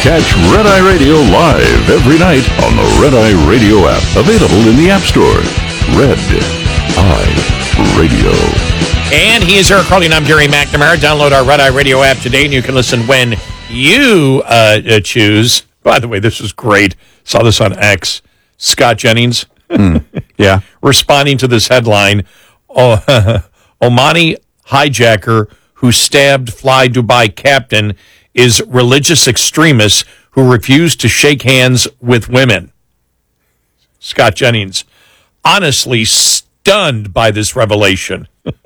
Catch Red Eye Radio live every night on the Red Eye Radio app, available in the App Store. Red Eye Radio. And he is Eric Carly, and I'm Gary McNamara. Download our Red Eye Radio app today, and you can listen when you choose. By the way, this is great. Saw this on X. Scott Jennings. Yeah. Responding to this headline, Omani hijacker who stabbed Fly Dubai captain is religious extremist who refused to shake hands with women. Scott Jennings, honestly stunned by this revelation.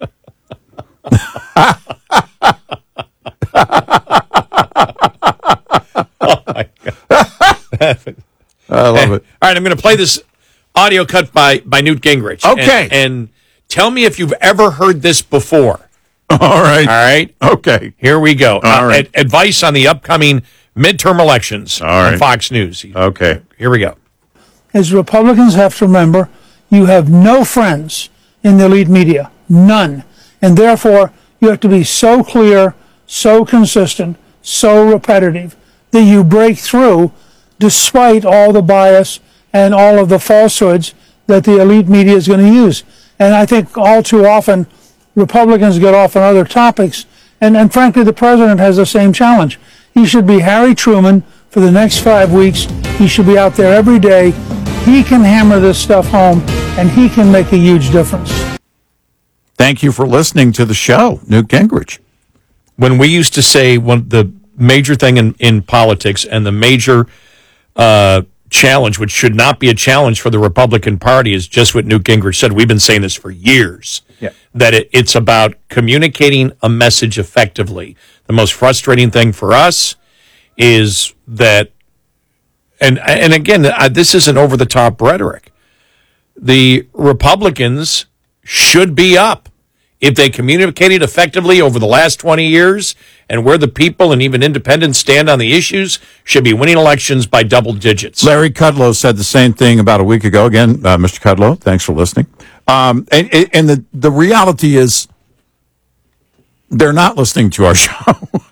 Oh my God. I love it. All right, I'm going to play this audio cut by Newt Gingrich. Okay. And tell me if you've ever heard this before. All right. All right? Okay. Here we go. All right. Advice on the upcoming midterm elections right. on Fox News. Okay. Here we go. As Republicans have to remember, you have no friends in the elite media. None. And therefore, you have to be so clear, so consistent, so repetitive that you break through despite all the bias and all of the falsehoods that the elite media is going to use. And I think all too often, Republicans get off on other topics, and frankly, the president has the same challenge. He should be Harry Truman for the next 5 weeks. He should be out there every day. He can hammer this stuff home, and he can make a huge difference. Thank you for listening to the show, Newt Gingrich. When we used to say the major thing in politics and the major challenge, which should not be a challenge for the Republican Party, is just what Newt Gingrich said. We've been saying this for years, that it's about communicating a message effectively. The most frustrating thing for us is that, and again, this isn't over-the-top rhetoric. The Republicans should be up. If they communicated effectively over the last 20 years and where the people and even independents stand on the issues, should be winning elections by double digits. Larry Kudlow said the same thing about a week ago. Again, Mr. Kudlow, thanks for listening. And the reality is they're not listening to our show.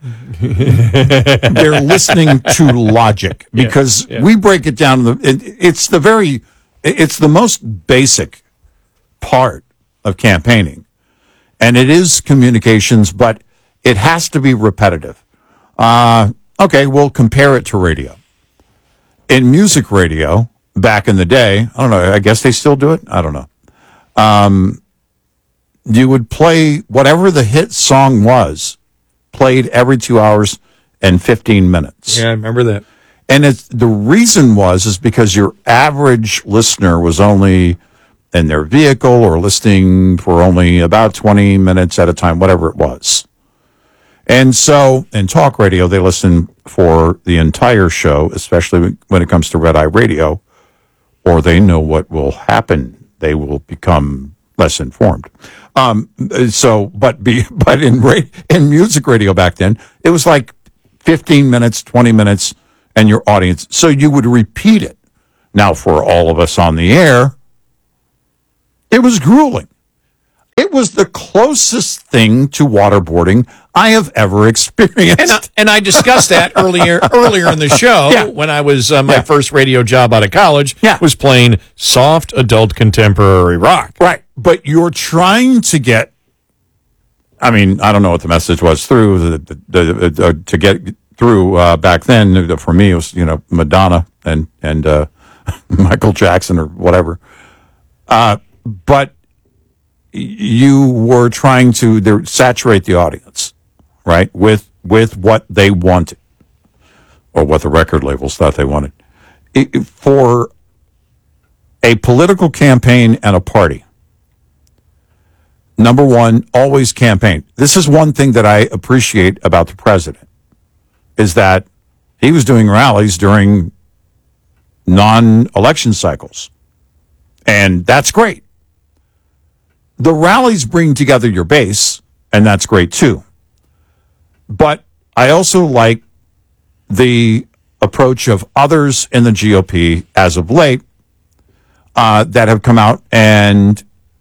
They're listening to logic because we break it down. It's the most basic part of campaigning. And it is communications, but it has to be repetitive. Okay, we'll compare it to radio. In music radio, back in the day, I don't know, I guess they still do it? I don't know. You would play whatever the hit song was, played every 2 hours and 15 minutes. Yeah, I remember that. And the reason is because your average listener was only in their vehicle or listening for only about 20 minutes at a time, whatever it was. And so in talk radio, they listen for the entire show, especially when it comes to Red Eye Radio, or they know what will happen. They will become less informed. But in music radio back then, it was like 15 minutes, 20 minutes, and your audience. So you would repeat it. Now, for all of us on the air, it was grueling. It was the closest thing to waterboarding I have ever experienced. And I discussed that earlier in the show when I was my first radio job out of college was playing soft adult contemporary rock. Right. But you're trying to get, I mean, I don't know what the message was through to get through back then. For me, it was, Madonna and Michael Jackson or whatever. But you were trying to saturate the audience, right, with what they wanted, or what the record labels thought they wanted. For a political campaign and a party, number one, always campaign. This is one thing that I appreciate about the president, is that he was doing rallies during non-election cycles, and that's great. The rallies bring together your base, and that's great too. But I also like the approach of others in the GOP as of late that have come out and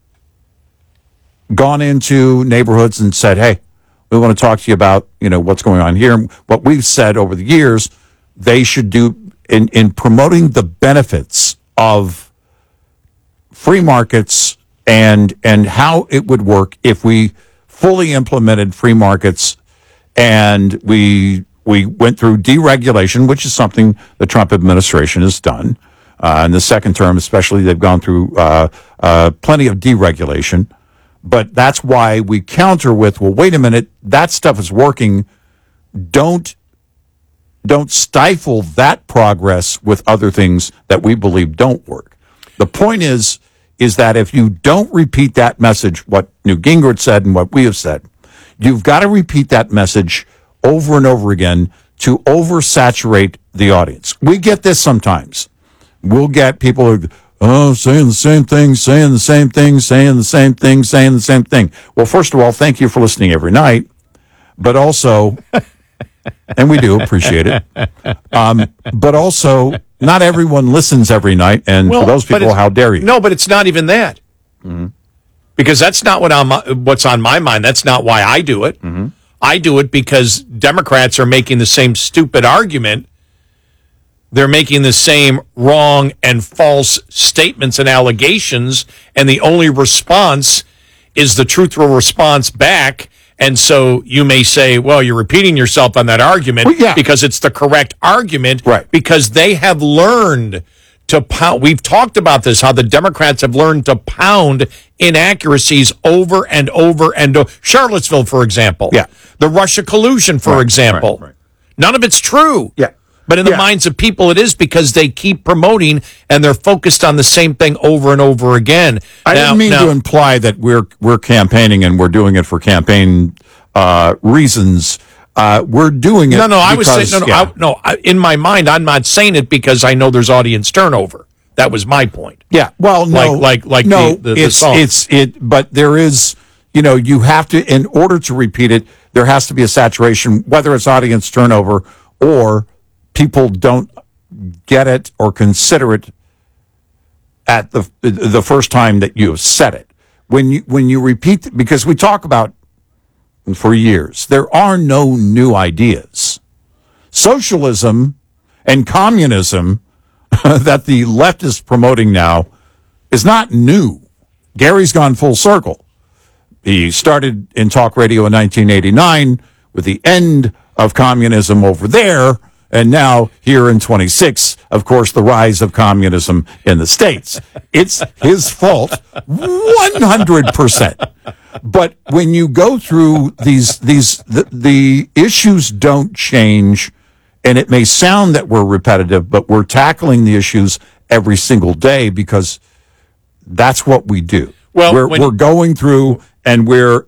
gone into neighborhoods and said, hey, we want to talk to you about, what's going on here. What we've said over the years, they should do in promoting the benefits of free markets and how it would work if we fully implemented free markets and we went through deregulation, which is something the Trump administration has done. In the second term, especially, they've gone through plenty of deregulation. But that's why we counter with, well, wait a minute, that stuff is working. Don't stifle that progress with other things that we believe don't work. The point is that if you don't repeat that message, what Newt Gingrich said and what we have said, you've got to repeat that message over and over again to oversaturate the audience. We get this sometimes. We'll get people who saying the same thing, saying the same thing, saying the same thing, saying the same thing. Well, first of all, thank you for listening every night, but also, and we do appreciate it, but also, not everyone listens every night, and for those people, how dare you? No, but it's not even that. Mm-hmm. Because that's not what's on my mind. That's not why I do it. Mm-hmm. I do it because Democrats are making the same stupid argument. They're making the same wrong and false statements and allegations, and the only response is the truthful response back. And so you may say, well, you're repeating yourself on that argument because it's the correct argument, right? Because they have learned to pound. We've talked about this, how the Democrats have learned to pound inaccuracies over and over and over. Charlottesville, for example. Yeah. The Russia collusion, for example. Right. None of it's true. Yeah. But in the minds of people, it is because they keep promoting and they're focused on the same thing over and over again. I didn't mean to imply that we're campaigning and we're doing it for campaign reasons. We're doing it. No, I was saying in my mind, I'm not saying it because I know there's audience turnover. That was my point. Yeah. Well, no, the song. But there is, you have to, in order to repeat it, there has to be a saturation, whether it's audience turnover or people don't get it or consider it at the first time that you have said it. When you repeat, because we talk about for years, there are no new ideas. Socialism and communism that the left is promoting now is not new. Gary's gone full circle. He started in talk radio in 1989 with the end of communism over there. And now, here in 26, of course, the rise of communism in the States. It's his fault, 100%. But when you go through the issues don't change, and it may sound that we're repetitive, but we're tackling the issues every single day because that's what we do. Well, we're going through, and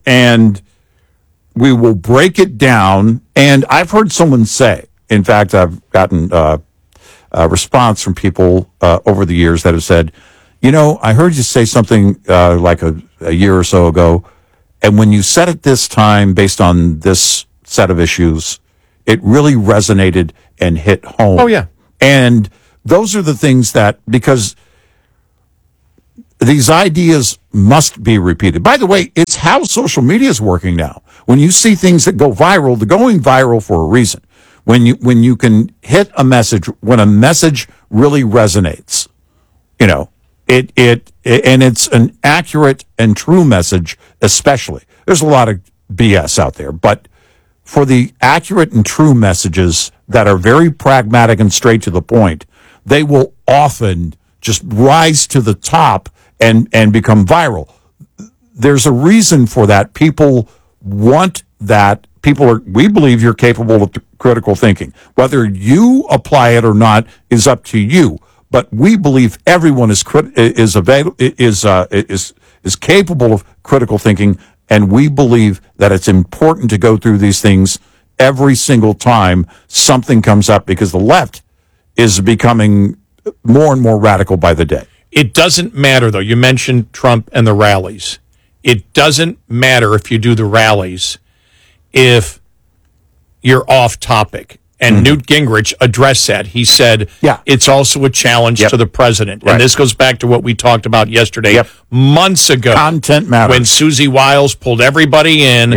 we will break it down. And I've heard someone say, in fact, I've gotten a response from people over the years that have said, I heard you say something like a year or so ago, and when you said it this time based on this set of issues, it really resonated and hit home. Oh, yeah. And those are the things that, because these ideas must be repeated. By the way, it's how social media is working now. When you see things that go viral, they're going viral for a reason. When you can hit a message, when a message really resonates, and it's an accurate and true message, especially. There's a lot of BS out there, but for the accurate and true messages that are very pragmatic and straight to the point, they will often just rise to the top and become viral. There's a reason for that. People want that. We believe you're capable of critical thinking. Whether you apply it or not is up to you. But we believe everyone is capable of critical thinking, and we believe that it's important to go through these things every single time something comes up, because the left is becoming more and more radical by the day. It doesn't matter, though. You mentioned Trump and the rallies. It doesn't matter if you do the rallies if you're off topic. And Newt Gingrich addressed that. He said, it's also a challenge to the president. Right. And this goes back to what we talked about yesterday, months ago. Content matters. When Susie Wiles pulled everybody in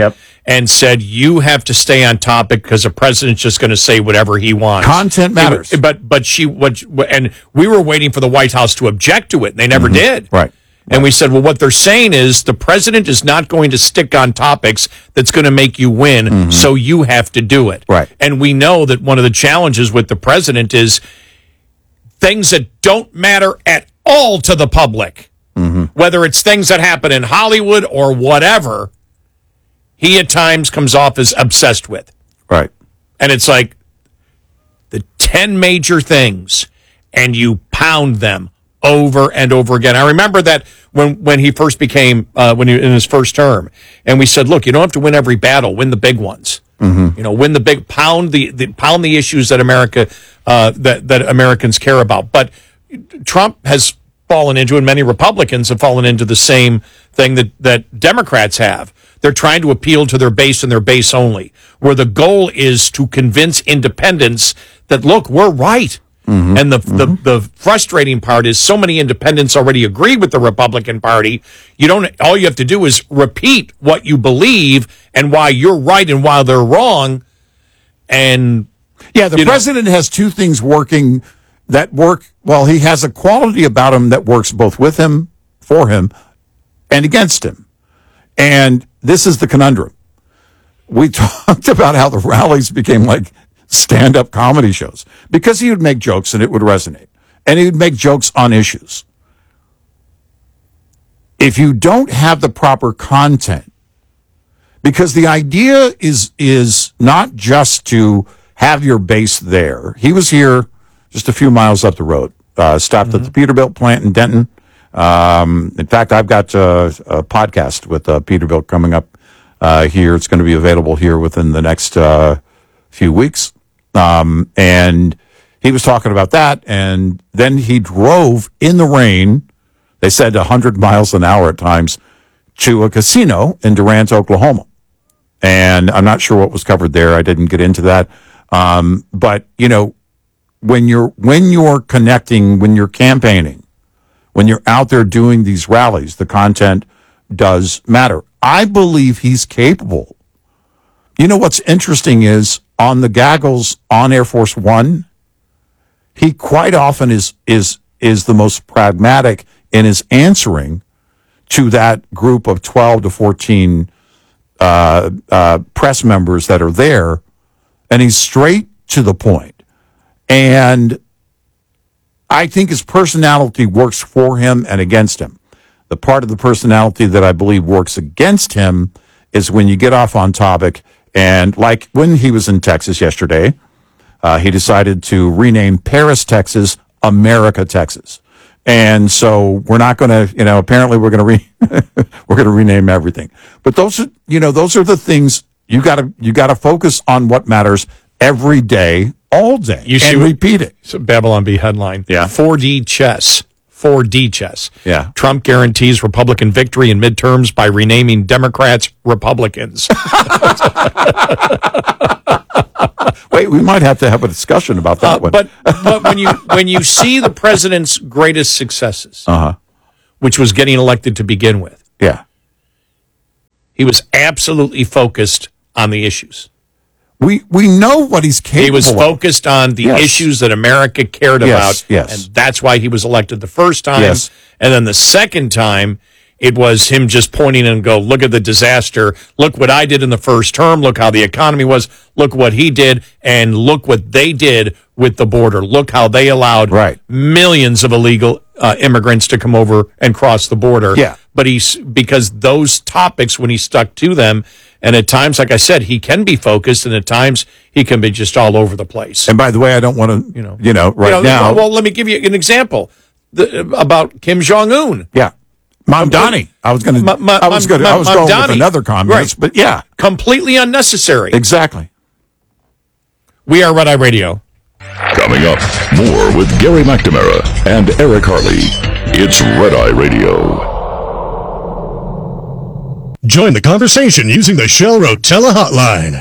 and said, you have to stay on topic because the president's just going to say whatever he wants. Content matters. And we were waiting for the White House to object to it, and they never did. Right. And we said, well, what they're saying is the president is not going to stick on topics that's going to make you win, so you have to do it. Right. And we know that one of the challenges with the president is things that don't matter at all to the public, whether it's things that happen in Hollywood or whatever, he at times comes off as obsessed with. Right. And it's like the 10 major things, and you pound them over and over again. I remember that when he first became, in his first term, and we said, look, you don't have to win every battle, win the big ones. You know, win the big, pound the issues that that Americans care about. But Trump has fallen into, and many Republicans have fallen into the same thing that Democrats have. They're trying to appeal to their base and their base only, where the goal is to convince independents that, look, we're right. And the frustrating part is so many independents already agree with the Republican Party. All you have to do is repeat what you believe and why you're right and why they're wrong. And yeah, the president has two things working that work. Well, he has a quality about him that works both with him, for him, and against him. And this is the conundrum. We talked about how the rallies became like stand-up comedy shows because he would make jokes and it would resonate. And he would make jokes on issues. If you don't have the proper content, because the idea is not just to have your base there. He was here just a few miles up the road, stopped at the Peterbilt plant in Denton. In fact, I've got a podcast with Peterbilt coming up here. It's going to be available here within the next few weeks. And he was talking about that, and then he drove in the rain, they said 100 miles an hour at times, to a casino in Durant, Oklahoma. And I'm not sure what was covered there. I didn't get into that. But, you know, when you're connecting, when you're campaigning, when you're out there doing these rallies, the content does matter. I believe he's capable. You know what's interesting is on the gaggles on Air Force One, he quite often is the most pragmatic in his answering to that group of 12 to 14 press members that are there, and he's straight to the point. And I think his personality works for him and against him. The part of the personality that I believe works against him is when you get off on topic. And like when he was in Texas yesterday, he decided to rename Paris, Texas, America, Texas. And so we're not going to, apparently we're going to rename everything. But those are the things you got to focus on what matters every day, all day, and repeat it. So Babylon Bee headline. Yeah. 4D chess. 4D chess. Yeah. Trump guarantees Republican victory in midterms by renaming Democrats Republicans. Wait, we might have to have a discussion about that one. But when you see the president's greatest successes, which was getting elected to begin with, yeah, he was absolutely focused on the issues. We know what he's capable of. He was focused on the issues that America cared about, yes. And that's why he was elected the first time. Yes. And then the second time, it was him just pointing and go, look at the disaster. Look what I did in the first term. Look how the economy was. Look what he did. And look what they did with the border. Look how they allowed millions of illegal immigrants to come over and cross the border. Yeah. But because those topics, when he stuck to them, and at times, like I said, he can be focused, and at times he can be just all over the place. And by the way, I don't want to, now. Well, let me give you an example about Kim Jong Un. Yeah, Mamdani. I was going with another communist, but yeah, completely unnecessary. Exactly. We are Red Eye Radio. Coming up, more with Gary McNamara and Eric Harley. It's Red Eye Radio. Join the conversation using the Shell Rotella hotline,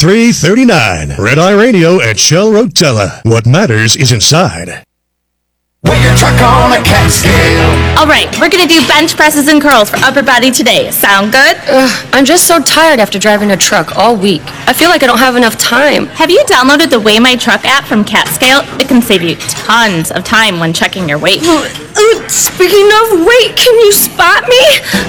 866-907-3339. Red Eye Radio at Shell Rotella. What matters is inside. Weigh your truck on a cat scale. All right, we're gonna do bench presses and curls for upper body today. Sound good? I'm just so tired after driving a truck all week. I feel like I don't have enough time. Have you downloaded the Weigh My Truck app from CatScale? It can save you tons of time when checking your weight. Speaking of weight, can you spot me?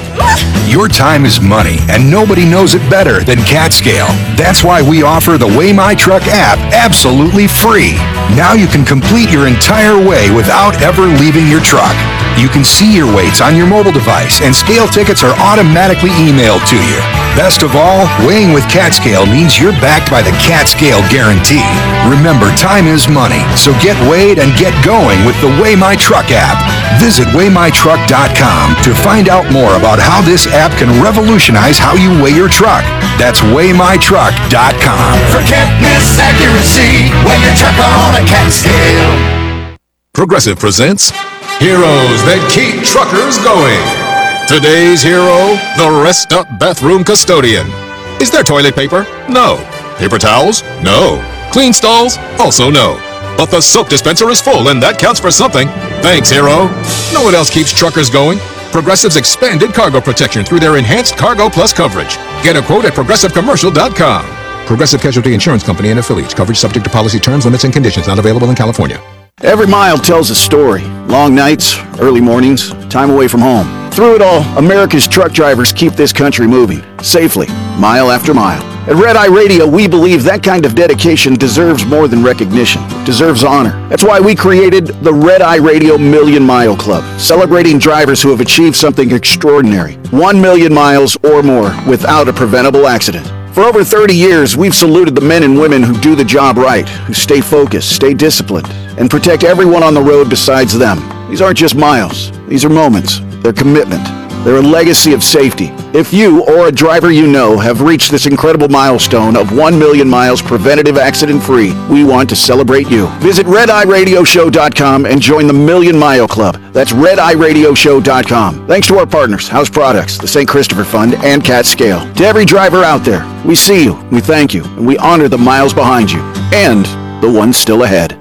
Your time is money, and nobody knows it better than CatScale. That's why we offer the Weigh My Truck app absolutely free. Now you can complete your entire weigh without ever leaving your truck. You can see your weights on your mobile device, and scale tickets are automatically emailed to you. Best of all, weighing with CatScale means you're backed by the CatScale Guarantee. Remember, time is money, so get weighed and get going with the Weigh My Truck app. Visit WeighMyTruck.com to find out more about how this app can revolutionize how you weigh your truck. That's WeighMyTruck.com. For can't-miss accuracy, weigh your truck on a cat scale. Progressive presents Heroes That Keep Truckers Going. Today's hero, the Rest Up Bathroom Custodian. Is there toilet paper? No. Paper towels? No. Clean stalls? Also no. But the soap dispenser is full, and that counts for something. Thanks, hero. No one else keeps truckers going. Progressive's expanded cargo protection through their enhanced Cargo Plus coverage. Get a quote at ProgressiveCommercial.com. Progressive Casualty Insurance Company and affiliates. Coverage subject to policy terms, limits, and conditions. Not available in California. Every mile tells a story. Long nights, early mornings, time away from home. Through it all, America's truck drivers keep this country moving, safely, mile after mile. At Red Eye Radio, we believe that kind of dedication deserves more than recognition, deserves honor. That's why we created the Red Eye Radio Million Mile Club, celebrating drivers who have achieved something extraordinary. 1 million miles or more without a preventable accident. For over 30 years, we've saluted the men and women who do the job right, who stay focused, stay disciplined, and protect everyone on the road besides them. These aren't just miles. These are moments. They're commitment. They're a legacy of safety. If you or a driver you know have reached this incredible milestone of 1 million miles preventative accident-free, we want to celebrate you. Visit RedEyeRadioShow.com and join the Million Mile Club. That's RedEyeRadioShow.com. Thanks to our partners, House Products, the St. Christopher Fund, and CatScale. To every driver out there, we see you, we thank you, and we honor the miles behind you, and the ones still ahead.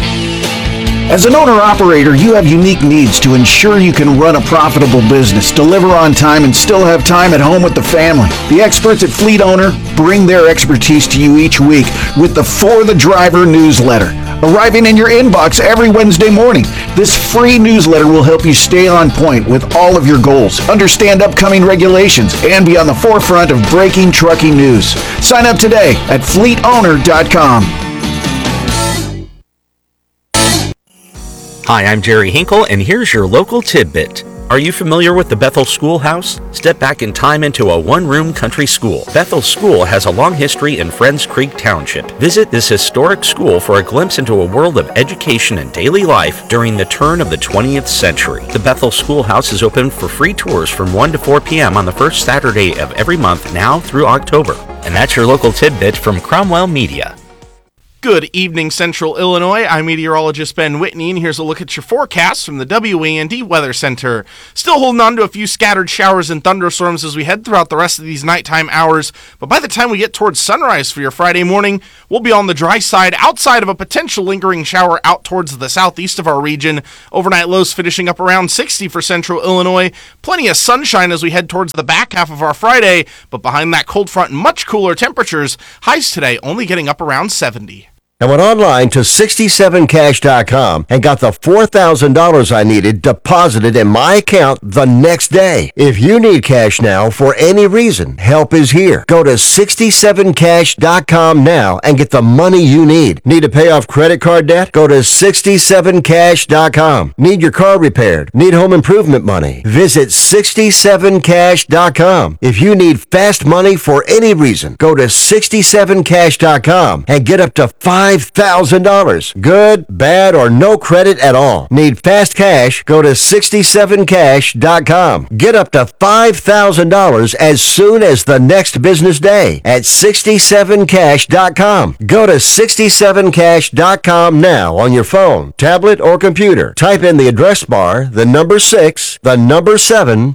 As an owner-operator, you have unique needs to ensure you can run a profitable business, deliver on time, and still have time at home with the family. The experts at Fleet Owner bring their expertise to you each week with the For the Driver newsletter, arriving in your inbox every Wednesday morning. This free newsletter will help you stay on point with all of your goals, understand upcoming regulations, and be on the forefront of breaking trucking news. Sign up today at FleetOwner.com. Hi, I'm Jerry Hinkle, and here's your local tidbit. Are you familiar with the Bethel Schoolhouse? Step back in time into a one-room country school. Bethel School has a long history in Friends Creek Township. Visit this historic school for a glimpse into a world of education and daily life during the turn of the 20th century. The Bethel Schoolhouse is open for free tours from 1 to 4 p.m. on the first Saturday of every month now through October. And that's your local tidbit from Cromwell Media. Good evening, Central Illinois. I'm meteorologist Ben Whitney, and here's a look at your forecast from the WAND Weather Center. Still holding on to a few scattered showers and thunderstorms as we head throughout the rest of these nighttime hours, but by the time we get towards sunrise for your Friday morning, we'll be on the dry side outside of a potential lingering shower out towards the southeast of our region. Overnight lows finishing up around 60 for Central Illinois. Plenty of sunshine as we head towards the back half of our Friday, but behind that cold front, much cooler temperatures. Highs today only getting up around 70. I went online to 67cash.com and got the $4,000 I needed deposited in my account the next day. If you need cash now for any reason, help is here. Go to 67cash.com now and get the money you need. Need to pay off credit card debt? Go to 67cash.com. Need your car repaired? Need home improvement money? Visit 67cash.com. If you need fast money for any reason, go to 67cash.com and get up to $5,000. Good, bad, or no credit at all. Need fast cash? Go to 67cash.com. Get up to $5,000 as soon as the next business day at 67cash.com. Go to 67cash.com now on your phone, tablet, or computer. Type in the address bar, the number 6, the number 7,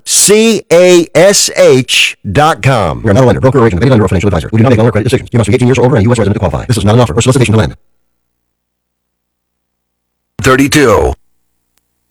CASH.com. We are not a lender, broker, or agent, any lender or financial advisor. We do not make loan or credit decisions. You must be 18 years or older and a U.S. resident to qualify. This is not an offer or solicitation to lend. 32.